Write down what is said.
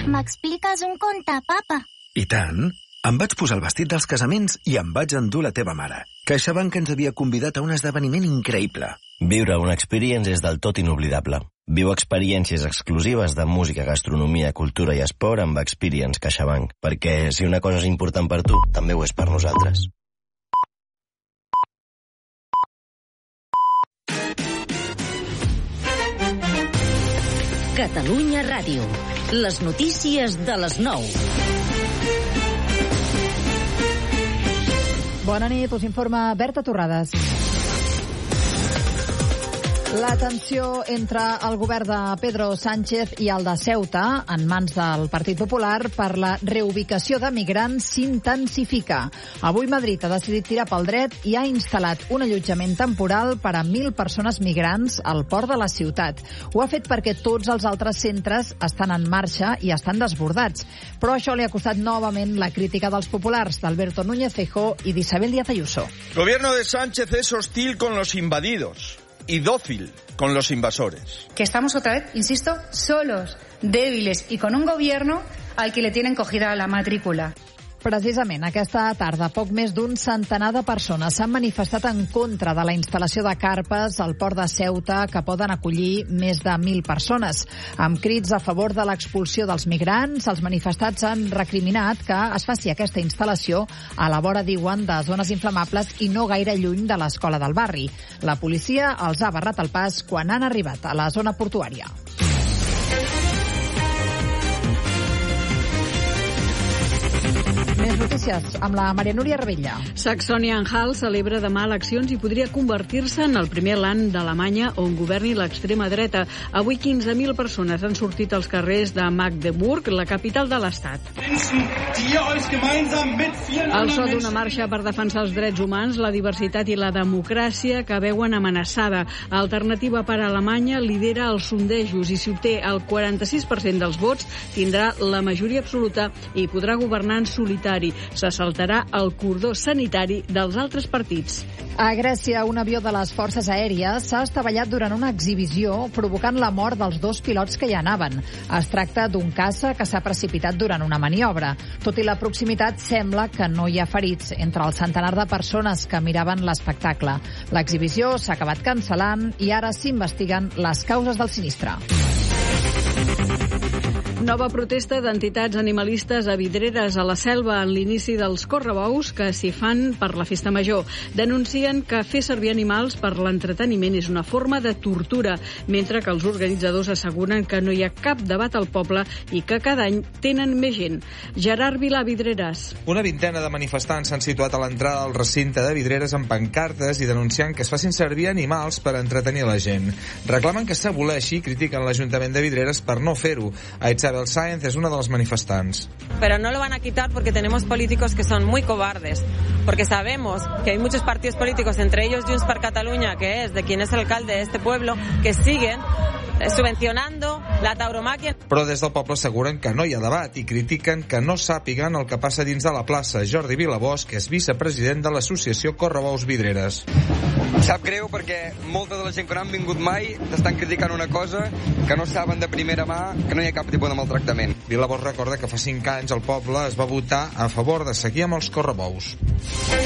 M'expliques un conte, papa? I tant. Em vaig posar el vestit dels casaments i em vaig endur la teva mare. CaixaBank ens havia convidat a un esdeveniment increïble. Viure una experience és del tot inoblidable. Viu experiències exclusives de música, gastronomia, cultura i esport amb Experience CaixaBank, perquè si una cosa és important per tu, també ho és per nosaltres. Catalunya Ràdio. Les notícies de les 9. Bona nit, us informa Berta Torrades. La tensió entre el govern de Pedro Sánchez i el de Ceuta, en mans del Partit Popular, per la reubicació de migrants s'intensifica. Avui Madrid ha decidit tirar pel dret i ha instal·lat un allotjament temporal per a 1.000 persones migrants al port de la ciutat. Ho ha fet perquè tots els altres centres estan en marxa i estan desbordats. Però això li ha costat novament la crítica dels populars, d'Alberto Núñez Feijóo i d'Isabel Díaz Ayuso. El gobierno de Sánchez es hostil con los invadidos y dócil con los invasores. Que estamos otra vez, insisto, solos, débiles y con un gobierno al que le tienen cogida la matrícula. Precisament aquesta tarda, poc més d'un centenar de persones s'han manifestat en contra de la instal·lació de carpes al port de Ceuta que poden acollir més de 1.000 persones. Amb crits a favor de l'expulsió dels migrants, els manifestats han recriminat que es faci aquesta instal·lació a la vora, diuen, de zones inflamables i no gaire lluny de l'escola del barri. La policia els ha barrat el pas quan han arribat a la zona portuària. Més notícies amb la Maria Núria Rebella. Saxònia-Anhalt celebra demà eleccions i podria convertir-se en el primer land d'Alemanya on governi l'extrema dreta. Avui 15.000 persones han sortit als carrers de Magdeburg, la capital de l'estat. El so d'una marxa per defensar els drets humans, la diversitat i la democràcia que veuen amenaçada. Alternativa per a Alemanya lidera els sondejos i si obté el 46% dels vots tindrà la majoria absoluta i podrà governar en solitari. Se saltarà el cordó sanitari dels altres partits. A Grècia, un avió de les forces aèries s'ha estavellat durant una exhibició, provocant la mort dels 2 pilots que hi anaven. Es tracta d'un caça que s'ha precipitat durant una maniobra. Tot i la proximitat, sembla que no hi ha ferits entre el centenar de persones que miraven l'espectacle. L'exhibició s'ha acabat cancel·lant i ara s'investiguen les causes del sinistre. Nova protesta d'entitats animalistes a Vidreres, a la Selva, en l'inici dels correbous que s'hi fan per la festa major. Denuncien que fer servir animals per l'entreteniment és una forma de tortura, mentre que els organitzadors asseguren que no hi ha cap debat al poble i que cada any tenen més gent. Gerard Vilà, Vidreres. Una vintena de manifestants s'han situat a l'entrada del recinte de Vidreres amb pancartes i denunciant que es facin servir animals per entretenir la gent. Reclamen que s'aboleixi i critiquen l'Ajuntament de Vidreres per no fer-ho. Isabel Sáenz es una de las manifestantes. Pero no lo van a quitar porque tenemos políticos que son muy cobardes, porque sabemos que hay muchos partidos políticos, entre ellos Junts per Catalunya, que es de quien es el alcalde de este pueblo, que siguen subvencionando la tauromaquia. Però des del poble asseguren que no hi ha debat i critiquen que no sàpiguen el que passa dins de la plaça. Jordi Vilabosch, que és vicepresident de l'associació Correbous Vidreres. Sap greu perquè molta de la gent que no han vingut mai t'estan criticant una cosa que no saben de primera mà, que no hi ha cap tipus de maltractament. Vilabosch recorda que fa 5 anys el poble es va votar a favor de seguir amb els correbous.